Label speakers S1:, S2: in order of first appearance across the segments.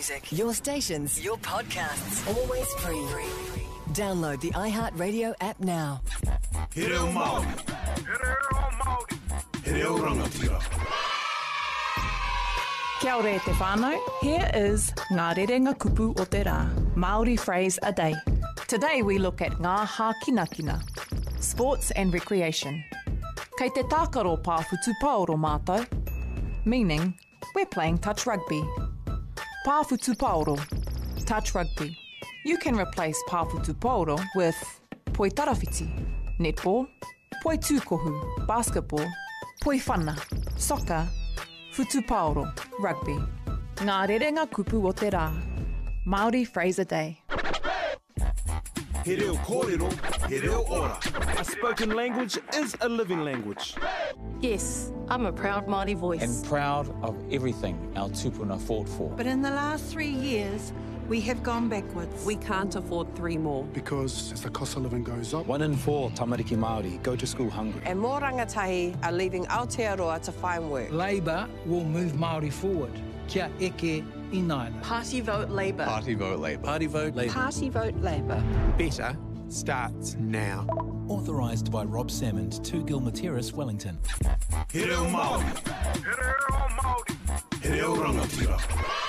S1: music, your stations, your podcasts, always free. Download the iHeartRadio app now.
S2: He reo Māori. He reo rangatira.
S3: Kia ora e te whānau. Here is Ngā Rerenga Kupu o te Rā, Māori phrase a day. Today we look at ngā hākinakina, sports and recreation. Kei te tākaro pāwhutu paoro mātou, meaning we're playing touch rugby. Pāwhutu paoro, touch rugby. You can replace pāwhutu paoro with poi tarawhiti, netball, poi tūkohu, basketball, poi whana, soccer, Futu paoro, rugby. Ngā rerenga kupu o te rā. Māori phrase a day.
S2: He reo kōrero, he reo ora.
S4: A spoken language is a living language.
S5: Yes, I'm a proud Māori voice.
S6: And proud of everything our tupuna fought for.
S7: But in the last 3 years, we have gone backwards.
S5: We can't afford 3 more.
S8: Because as the cost of living goes up,
S6: 1 in 4 tamariki Māori go to school hungry.
S5: And more rangatahi are leaving Aotearoa to find work.
S9: Labour will move Māori forward. Kia eke inaina.
S5: Party vote Labour.
S10: Party vote Labour.
S6: Party vote Labour.
S5: Party vote Labour.
S10: Better starts now.
S11: Authorised by Rob Salmond, 2 Gilmateris, Wellington.
S2: He reo Māori. He reo rangatira.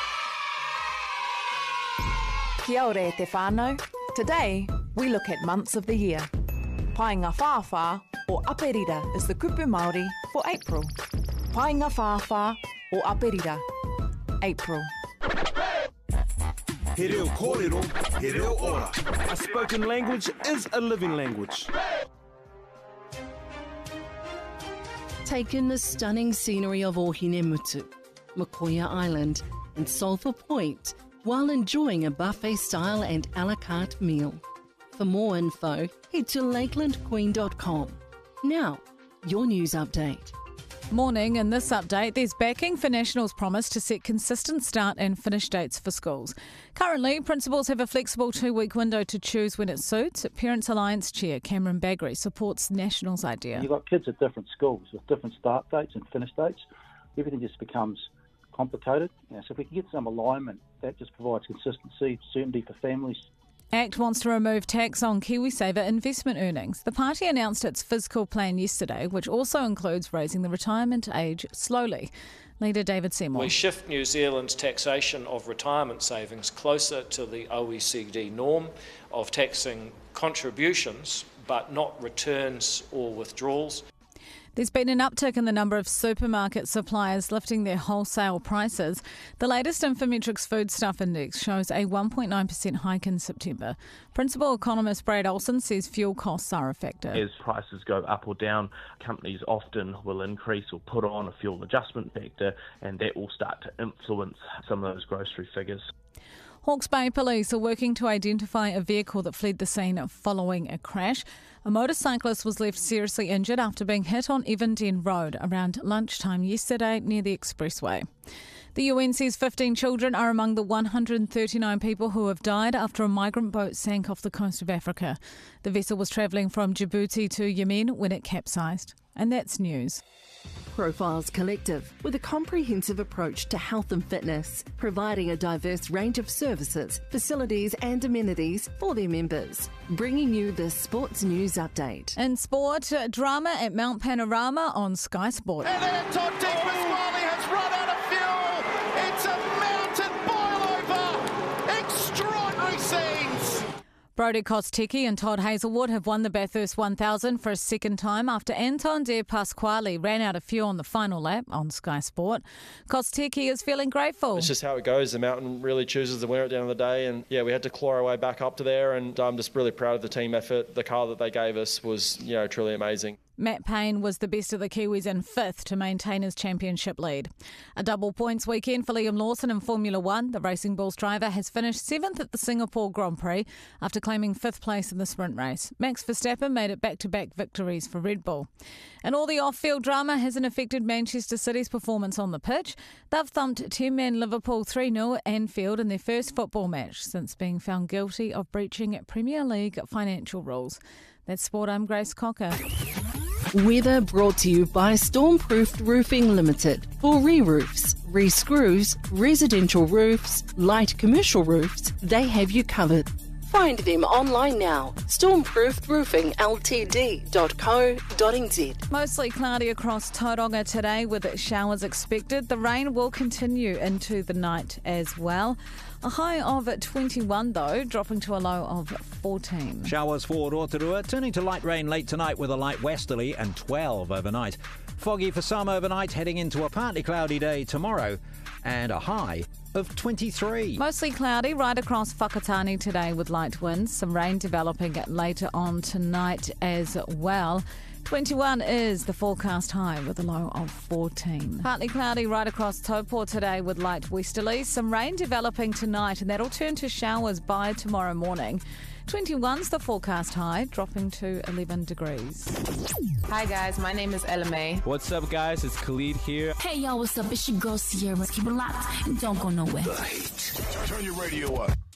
S3: Kia ora e te whānau. Today, we look at months of the year. Painga whāwhā or aperira is the kupu Māori for April. Painga whāwhā or aperira, April.
S2: He reo kōrero, he reo ora.
S4: A spoken language is a living language.
S12: Take in the stunning scenery of Ohinemutu, Mokoia Island and Sulphur Point while enjoying a buffet-style and a la carte meal. For more info, head to lakelandqueen.com. Now, your news update.
S13: Morning. In this update, there's backing for National's promise to set consistent start and finish dates for schools. Currently, principals have a flexible 2-week window to choose when it suits. Parents Alliance Chair Cameron Baggery supports National's idea.
S14: You've got kids at different schools with different start dates and finish dates. Everything just becomes complicated. So if we can get some alignment, that just provides consistency, certainty for families.
S13: ACT wants to remove tax on KiwiSaver investment earnings. The party announced its fiscal plan yesterday, which also includes raising the retirement age slowly. Leader David Seymour.
S15: We shift New Zealand's taxation of retirement savings closer to the OECD norm of taxing contributions but not returns or withdrawals.
S13: There's been an uptick in the number of supermarket suppliers lifting their wholesale prices. The latest Infometrics Foodstuff Index shows a 1.9% hike in September. Principal economist Brad Olsen says fuel costs are a factor.
S16: As prices go up or down, companies often will increase or put on a fuel adjustment factor, and that will start to influence some of those grocery figures.
S13: Hawke's Bay police are working to identify a vehicle that fled the scene following a crash. A motorcyclist was left seriously injured after being hit on Evenden Road around lunchtime yesterday near the expressway. The UN says 15 children are among the 139 people who have died after a migrant boat sank off the coast of Africa. The vessel was travelling from Djibouti to Yemen when it capsized. And that's news.
S12: Profiles Collective, with a comprehensive approach to health and fitness, providing a diverse range of services, facilities and amenities for their members. Bringing you the sports news update.
S13: In sport, drama at Mount Panorama on Sky Sport.
S17: And then Todd Pasquale has run out of fuel. It's a mountain boil-over. Extraordinary scenes.
S13: Brodie Kostecki and Todd Hazelwood have won the Bathurst 1000 for a second time after Anton De Pasquale ran out of fuel on the final lap on Sky Sport. Kostecki is feeling grateful.
S18: It's just how it goes. The mountain really chooses the winner at the end of the day. And yeah, we had to claw our way back up to there. And I'm just really proud of the team effort. The car that they gave us was, truly amazing.
S13: Matt Payne was the best of the Kiwis in 5th to maintain his championship lead. A double points weekend for Liam Lawson in Formula 1. The Racing Bulls driver has finished 7th at the Singapore Grand Prix after claiming 5th place in the sprint race. Max Verstappen made it back-to-back victories for Red Bull. And all the off-field drama hasn't affected Manchester City's performance on the pitch. They've thumped 10-man Liverpool 3-0 at Anfield in their first football match since being found guilty of breaching Premier League financial rules. That's Sport. I'm Grace Cocker.
S12: Weather brought to you by Stormproofed Roofing Limited for re-roofs. re-screws, residential roofs, light commercial roofs, they have you covered. Find them online now. stormproofroofing.ltd.co.nz.
S13: Mostly cloudy across Tauranga today with showers expected. The rain will continue into the night as well. A high of 21 though, dropping to a low of 14.
S19: Showers for Rotorua, turning to light rain late tonight with a light westerly and 12 overnight. Foggy for some overnight, heading into a partly cloudy day tomorrow and a high of 23.
S13: Mostly cloudy right across Whakatane today with light winds. Some rain developing later on tonight as well. 21 is the forecast high with a low of 14. Partly cloudy right across Taupo today with light westerlies. Some rain developing tonight and that'll turn to showers by tomorrow morning. 21's the forecast high, dropping to 11 degrees.
S20: Hi guys, my name is Ella May.
S21: What's up guys, it's Khalid here.
S22: Hey y'all, what's up? It's your girl Sierra. Keep it locked and don't go nowhere.
S2: Turn your radio up.